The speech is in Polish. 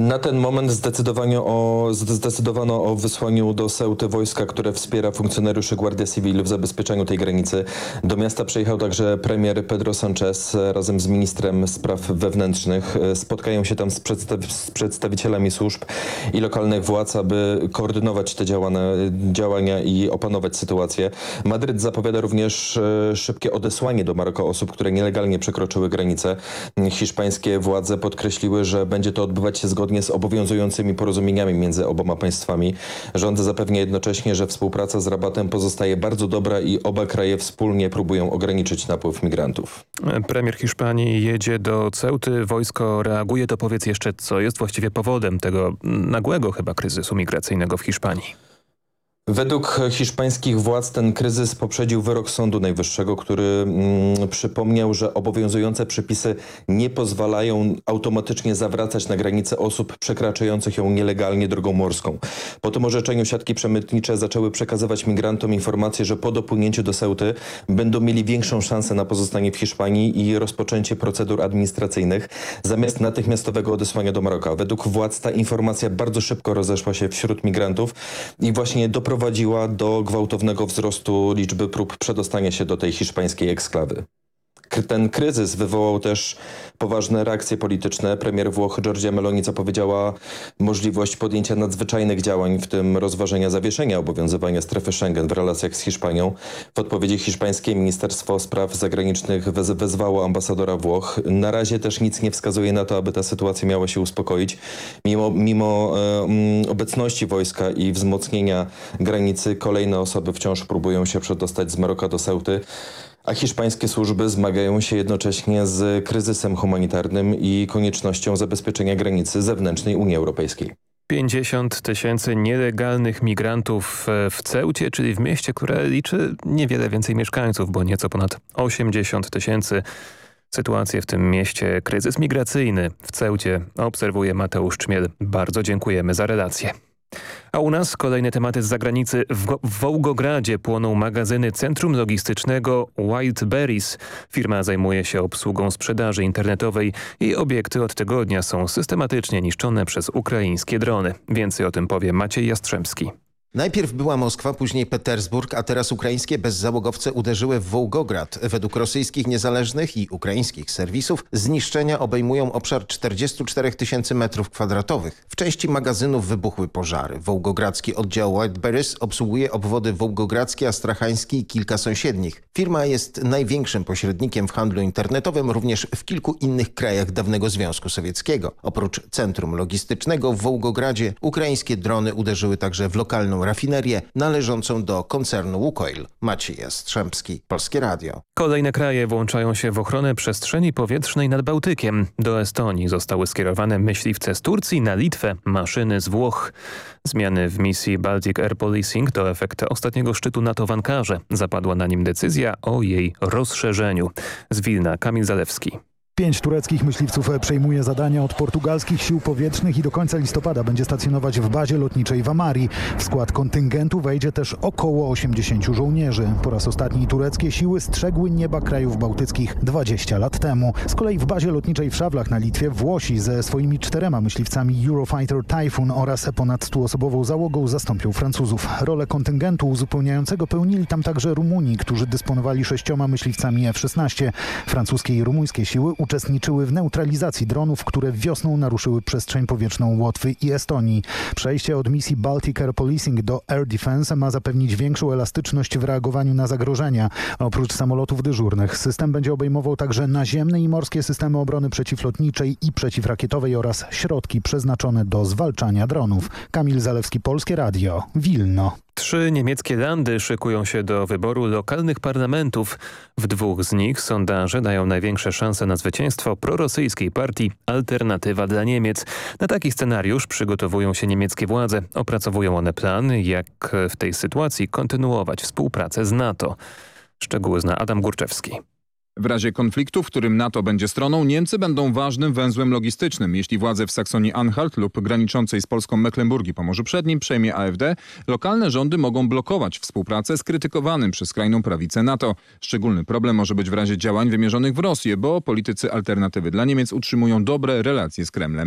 Na ten moment zdecydowano o wysłaniu do Ceuty wojska, które wspiera funkcjonariuszy Guardia Civil w zabezpieczeniu tej granicy. Do miasta przyjechał także premier Pedro Sánchez razem z ministrem spraw wewnętrznych. Spotkają się tam z przedstawicielami służb i lokalnych władz, aby koordynować te działania i opanować sytuację. Madryt zapowiada również szybkie odesłanie do Maroka osób, które nielegalnie przekroczyły granicę. Hiszpańskie władze podkreśliły, że będzie to odbywać się zgodnie z obowiązującymi porozumieniami między oboma państwami. Rząd zapewnia jednocześnie, że współpraca z Rabatem pozostaje bardzo dobra i oba kraje wspólnie próbują ograniczyć napływ migrantów. Premier Hiszpanii jedzie do Ceuty, wojsko reaguje. To powiedz jeszcze, co jest właściwie powodem tego nagłego chyba kryzysu migracyjnego w Hiszpanii? Według hiszpańskich władz ten kryzys poprzedził wyrok Sądu Najwyższego, który przypomniał, że obowiązujące przepisy nie pozwalają automatycznie zawracać na granicę osób przekraczających ją nielegalnie drogą morską. Po tym orzeczeniu siatki przemytnicze zaczęły przekazywać migrantom informacje, że po dopłynięciu do Ceuty będą mieli większą szansę na pozostanie w Hiszpanii i rozpoczęcie procedur administracyjnych zamiast natychmiastowego odesłania do Maroka. Według władz ta informacja bardzo szybko rozeszła się wśród migrantów i właśnie doprowadziła do gwałtownego wzrostu liczby prób przedostania się do tej hiszpańskiej eksklawy. Ten kryzys wywołał też poważne reakcje polityczne. Premier Włoch Giorgia Meloni zapowiedziała możliwość podjęcia nadzwyczajnych działań, w tym rozważenia zawieszenia obowiązywania strefy Schengen w relacjach z Hiszpanią. W odpowiedzi hiszpańskie Ministerstwo Spraw Zagranicznych wezwało ambasadora Włoch. Na razie też nic nie wskazuje na to, aby ta sytuacja miała się uspokoić. Mimo obecności wojska i wzmocnienia granicy, kolejne osoby wciąż próbują się przedostać z Maroka do Ceuty, a hiszpańskie służby zmagają się jednocześnie z kryzysem humanitarnym i koniecznością zabezpieczenia granicy zewnętrznej Unii Europejskiej. 50 000 nielegalnych migrantów w Ceucie, czyli w mieście, które liczy niewiele więcej mieszkańców, bo nieco ponad 80 000. Sytuację w tym mieście, kryzys migracyjny w Ceucie obserwuje Mateusz Czmiel. Bardzo dziękujemy za relację. A u nas kolejne tematy z zagranicy. W Wołgogradzie płoną magazyny centrum logistycznego Wildberries. Firma zajmuje się obsługą sprzedaży internetowej. Jej obiekty od tygodnia są systematycznie niszczone przez ukraińskie drony. Więcej o tym powie Maciej Jastrzębski. Najpierw była Moskwa, później Petersburg, a teraz ukraińskie bezzałogowce uderzyły w Wołgograd. Według rosyjskich niezależnych i ukraińskich serwisów zniszczenia obejmują obszar 44 000 m2. W części magazynów wybuchły pożary. Wołgogradzki oddział Wildberries obsługuje obwody wołgogradzki, astrachański i kilka sąsiednich. Firma jest największym pośrednikiem w handlu internetowym również w kilku innych krajach dawnego Związku Sowieckiego. Oprócz centrum logistycznego w Wołgogradzie ukraińskie drony uderzyły także w lokalną rafinerię należącą do koncernu Łukoil. Maciej Jastrzębski, Polskie Radio. Kolejne kraje włączają się w ochronę przestrzeni powietrznej nad Bałtykiem. Do Estonii zostały skierowane myśliwce z Turcji, na Litwę maszyny z Włoch. Zmiany w misji Baltic Air Policing to efekt ostatniego szczytu NATO w Ankarze. Zapadła na nim decyzja o jej rozszerzeniu. Z Wilna Kamil Zalewski. 5 tureckich myśliwców przejmuje zadania od portugalskich sił powietrznych i do końca listopada będzie stacjonować w bazie lotniczej w Amari. W skład kontyngentu wejdzie też około 80 żołnierzy. Po raz ostatni tureckie siły strzegły nieba krajów bałtyckich 20 lat temu. Z kolei w bazie lotniczej w Szawlach na Litwie Włosi ze swoimi 4 myśliwcami Eurofighter Typhoon oraz ponad 100-osobową załogą zastąpią Francuzów. Rolę kontyngentu uzupełniającego pełnili tam także Rumuni, którzy dysponowali 6 myśliwcami F-16. Francuskie i rumuńskie siły uczestniczyły w neutralizacji dronów, które wiosną naruszyły przestrzeń powietrzną Łotwy i Estonii. Przejście od misji Baltic Air Policing do Air Defense ma zapewnić większą elastyczność w reagowaniu na zagrożenia. Oprócz samolotów dyżurnych system będzie obejmował także naziemne i morskie systemy obrony przeciwlotniczej i przeciwrakietowej oraz środki przeznaczone do zwalczania dronów. Kamil Zalewski, Polskie Radio, Wilno. 3 niemieckie landy szykują się do wyboru lokalnych parlamentów. W 2 z nich sondaże dają największe szanse na zwycięstwo prorosyjskiej partii Alternatywa dla Niemiec. Na taki scenariusz przygotowują się niemieckie władze. Opracowują one plan, jak w tej sytuacji kontynuować współpracę z NATO. Szczegóły zna Adam Górczewski. W razie konfliktu, w którym NATO będzie stroną, Niemcy będą ważnym węzłem logistycznym. Jeśli władze w Saksonii-Anhalt lub graniczącej z Polską Mecklenburgii Pomorzu Przednim przejmie AfD, lokalne rządy mogą blokować współpracę z krytykowanym przez skrajną prawicę NATO. Szczególny problem może być w razie działań wymierzonych w Rosję, bo politycy Alternatywy dla Niemiec utrzymują dobre relacje z Kremlem.